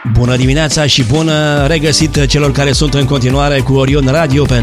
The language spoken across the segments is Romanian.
Bună dimineața și bună regăsit celor care sunt în continuare cu Orion Radio pe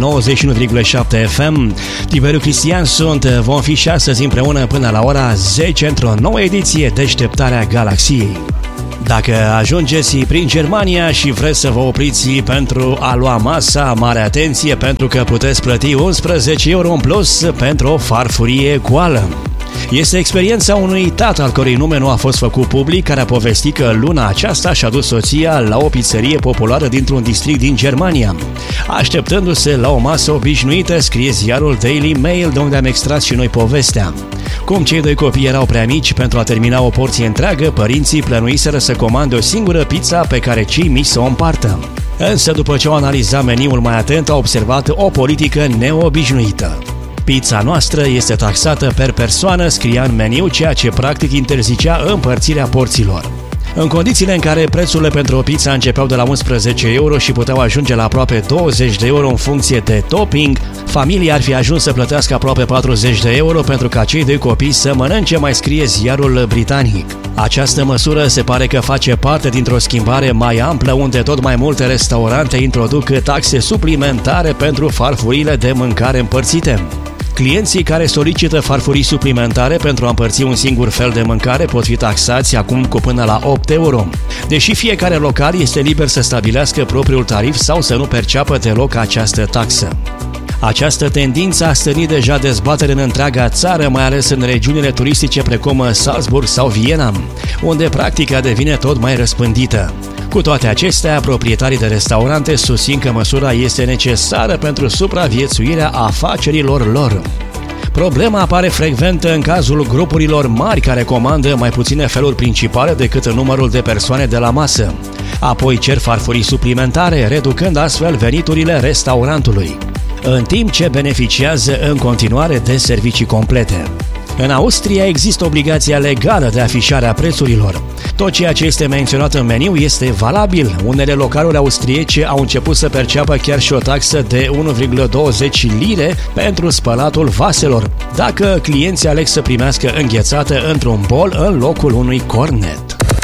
91,7 FM. Tiberiu Cristian sunt, vom fi și astăzi împreună până la ora 10 într-o nouă ediție Deșteptarea Galaxiei. Dacă ajungeți prin Germania și vreți să vă opriți pentru a lua masa, mare atenție pentru că puteți plăti 11 euro în plus pentru o farfurie goală. Este experiența unui tată al cărui nume nu a fost făcut public, care a povestit că luna aceasta și-a dus soția la o pizzerie populară dintr-un district din Germania. Așteptându-se la o masă obișnuită, scrie ziarul Daily Mail, de unde am extras și noi povestea. Cum cei doi copii erau prea mici pentru a termina o porție întreagă, părinții plănuiseră să comande o singură pizza pe care cei mici să o împartă. Însă, după ce au analizat meniul mai atent, au observat o politică neobișnuită. Pizza noastră este taxată per persoană, scria în meniu, ceea ce practic interzicea împărțirea porților. În condițiile în care prețurile pentru o pizza începeau de la 11 euro și puteau ajunge la aproape 20 de euro în funcție de topping, familia ar fi ajuns să plătească aproape 40 de euro pentru ca cei doi copii să mănânce, mai scrie ziarul britanic. Această măsură se pare că face parte dintr-o schimbare mai amplă, unde tot mai multe restaurante introduc taxe suplimentare pentru farfurile de mâncare împărțite. Clienții care solicită farfurii suplimentare pentru a împărți un singur fel de mâncare pot fi taxați acum cu până la 8 euro. Deși fiecare local este liber să stabilească propriul tarif sau să nu perceapă deloc această taxă. Această tendință a stârnit deja dezbatere în întreaga țară, mai ales în regiunile turistice precum Salzburg sau Viena, unde practica devine tot mai răspândită. Cu toate acestea, proprietarii de restaurante susțin că măsura este necesară pentru supraviețuirea afacerilor lor. Problema apare frecvent în cazul grupurilor mari care comandă mai puține feluri principale decât numărul de persoane de la masă. Apoi cer farfurii suplimentare, reducând astfel veniturile restaurantului, în timp ce beneficiază în continuare de servicii complete. În Austria există obligația legală de afișare a prețurilor. Tot ceea ce este menționat în meniu este valabil. Unele localuri austriece au început să perceapă chiar și o taxă de 1,20 lire pentru spălatul vaselor, dacă clienții aleg să primească înghețată într-un bol în locul unui cornet.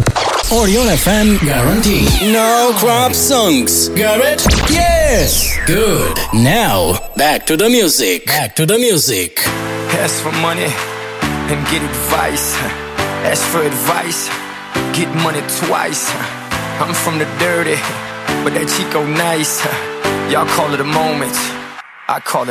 Orion FM guarantee no crop songs. Got it? Yes. Good. Now back to the music. Back to the music. Ask for money and get advice. Ask for advice, get money twice. I'm from the dirty, but that Chico nice. Y'all call it a moment, I call it